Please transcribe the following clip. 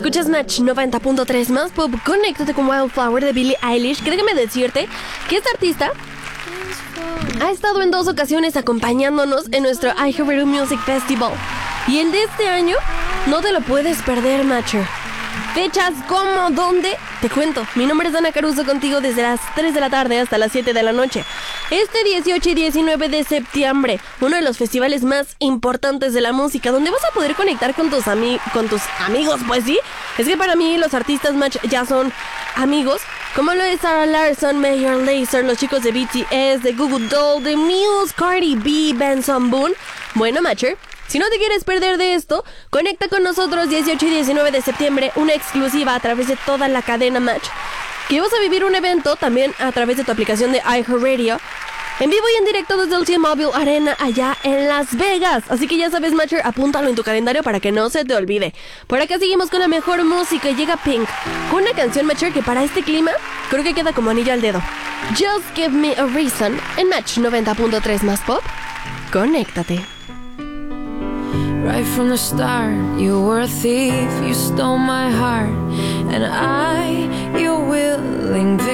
Escuchas Match 90.3 más pop. Conéctate con Wildflower de Billie Eilish. Que déjame decirte que esta artista ha estado en 2 ocasiones acompañándonos en nuestro iHeartRadio Music Festival. Y el de este año no te lo puedes perder, Matcher. Fechas, ¿cómo? ¿Dónde? Te cuento. Mi nombre es Dana Caruso, contigo desde las 3 de la tarde hasta las 7 de la noche. Este 18 y 19 de septiembre, uno de los festivales más importantes de la música, donde vas a poder conectar con tus amigos, pues sí. Es que para mí los artistas Match ya son amigos, como lo de Sarah Larson, Major Lazer, los chicos de BTS, de Google Doll, de Muse, Cardi B, Benson Boone. Bueno, Matcher, si no te quieres perder de esto, conecta con nosotros 18 y 19 de septiembre, una exclusiva a través de toda la cadena Match, que vas a vivir un evento también a través de tu aplicación de iHeartRadio, en vivo y en directo desde el T-Mobile Arena allá en Las Vegas. Así que ya sabes, Matcher, apúntalo en tu calendario para que no se te olvide. Por acá seguimos con la mejor música. Llega Pink con una canción, Matcher, que para este clima creo que queda como anillo al dedo. Just Give Me a Reason en Match 90.3 más pop. Conéctate. Right from the start, you were a thief, you stole my heart, and your willing